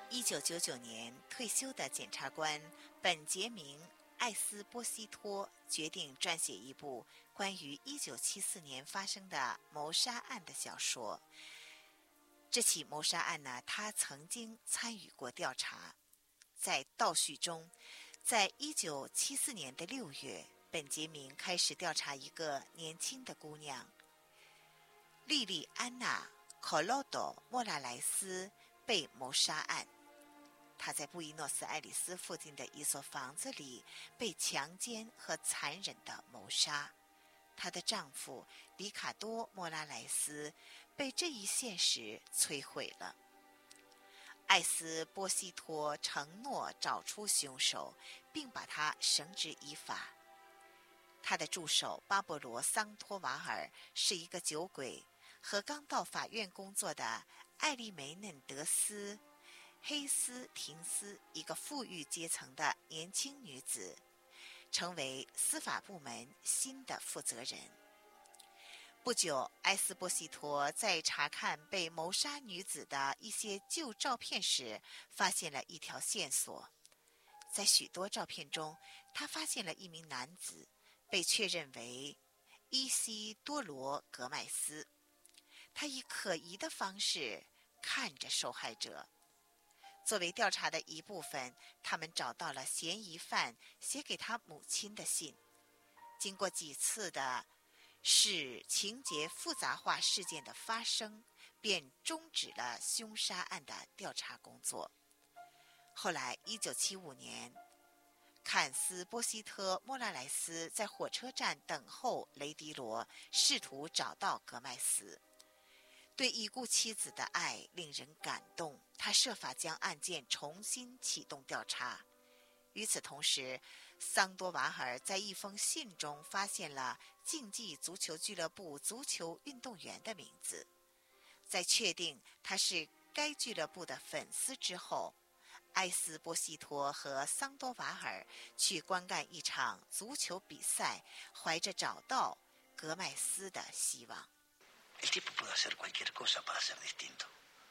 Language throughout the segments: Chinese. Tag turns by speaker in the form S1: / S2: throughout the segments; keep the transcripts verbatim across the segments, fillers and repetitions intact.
S1: 一九九九年退休的检察官本杰明·艾斯波西托决定撰写一部关于一九七四年发生的谋杀案的小说。这起谋杀案呢，他曾经参与过调查。在倒叙中，在一九七四年的六月，本杰明开始调查一个年轻的姑娘莉莉安娜·科洛多·莫拉莱斯被谋杀案。她在布宜诺斯艾利斯附近的一所房子里被强奸和残忍地谋杀。她的丈夫里卡多·莫拉莱斯被这一现实摧毁了。艾斯波西托承诺找出凶手，并把他绳之以法。他的助手巴勃罗·桑托瓦尔是一个酒鬼，和刚到法院工作的艾利梅嫩德斯·黑斯廷斯，一个富裕阶层的年轻女子，成为司法部门新的负责人。不久，埃斯波西托在查看被谋杀女子的一些旧照片时，发现了一条线索。在许多照片中，他发现了一名男子，被确认为伊西多罗·格麦斯。他以可疑的方式看着受害者。作为调查的一部分，他们找到了嫌疑犯写给他母亲的信。经过几次的使情节复杂化事件的发生，便终止了凶杀案的调查工作。后来一九七五年，坎斯波西特莫拉莱斯在火车站等候雷迪罗，试图找到格麦斯。对已故妻子的爱令人感动，他设法将案件重新启动调查。与此同时，桑多瓦尔在一封信中发现了竞技足球俱乐部足球运动员的名字。在确定他是该俱乐部的粉丝之后，埃斯波西托和桑多瓦尔去观看一场足球比赛，怀着找到格麦斯的希望。
S2: El tipo puede hacer cualquier cosa para ser distinto,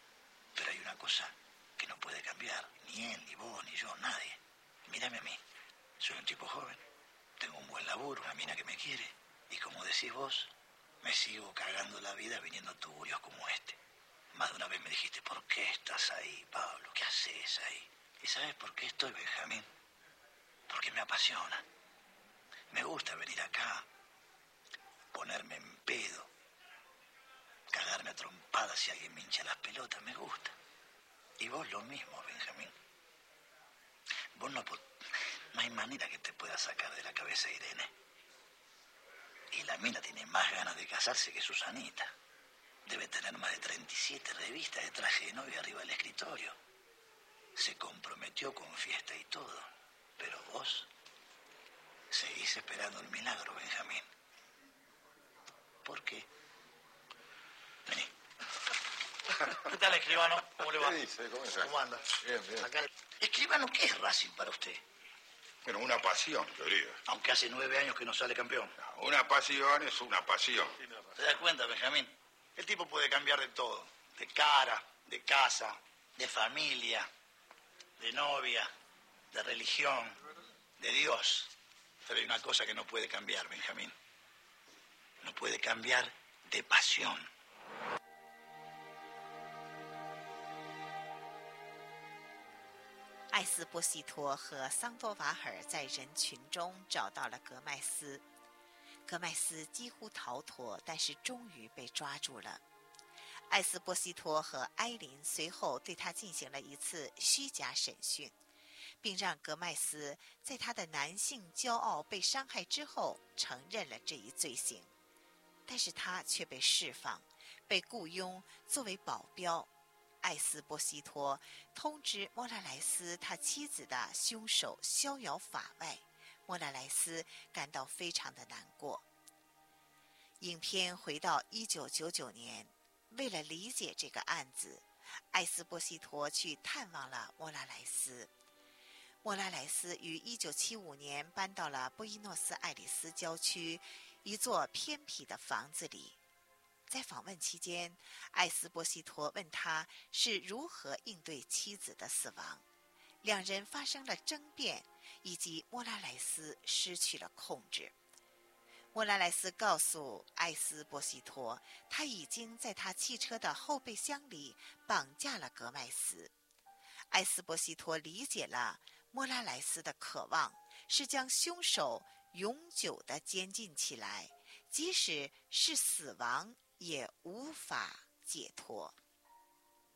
S2: pero hay una cosa que no puede cambiar, ni él, ni vos, ni yo, nadie. Mírame a mí, soy un tipo joven, tengo un buen laburo, una mina que me quiere, y como decís vos, me sigo cagando la vida viniendo a tuburios como este. Más de una vez me dijiste, ¿por qué estás ahí, Pablo? ¿Qué haces ahí? ¿Y sabes por qué estoy, Benjamín? Porque me apasiona. Me gusta venir acá, ponerme en pedo, cagarme a trompadas si alguien me hincha las pelotas, me gusta. Y vos lo mismo, Benjamín. Vos no, no hay manera que te pueda sacar de la cabeza a Irene. Y la mina tiene más ganas de casarse que Susanita. Debe tener más de treinta y siete revistas de traje de novia arriba del escritorio. Se comprometió con fiesta y todo. Pero vos seguís esperando el milagro, Benjamín. ¿Por qué? Vení. ¿Qué tal, escribano? ¿Cómo le va?
S3: ¿Qué dice? ¿Cómo está?
S2: ¿Cómo anda?
S3: Bien, bien.
S2: Acá... Escribano, ¿qué es Racing para usted?
S3: Bueno, una pasión, querido.
S2: Aunque hace nueve años que no sale campeón.
S3: Una pasión es una pasión.
S2: ¿Te das cuenta, Benjamín? El tipo puede cambiar de todo. De cara, de casa, de familia, de novia, de religión, de Dios. Pero hay una cosa que no puede cambiar, Benjamín. No puede cambiar de pasión.
S1: 艾斯波西托和桑多瓦尔在人群中找到了格麦斯。格麦斯几乎逃脱，但是终于被抓住了。艾斯波西托和埃琳随后对他进行了一次虚假审讯，并让格麦斯在他的男性骄傲被伤害之后承认了这一罪行。但是他却被释放，被雇佣作为保镖。艾斯波西托通知莫拉莱斯他妻子的凶手逍遥法外，莫拉莱斯感到非常的难过。影片回到一九九九年，为了理解这个案子，艾斯波西托去探望了莫拉莱斯。莫拉莱斯于一九七五年搬到了布宜诺斯艾利斯郊区一座偏僻的房子里。 在访问期间，艾斯波西托问他是如何应对妻子的死亡，两人发生了争辩，以及莫拉莱斯失去了控制。莫拉莱斯告诉艾斯波西托，他已经在他汽车的后备箱里绑架了格麦斯。艾斯波西托理解了莫拉莱斯的渴望，是将凶手永久地监禁起来，即使是死亡也无法解脱。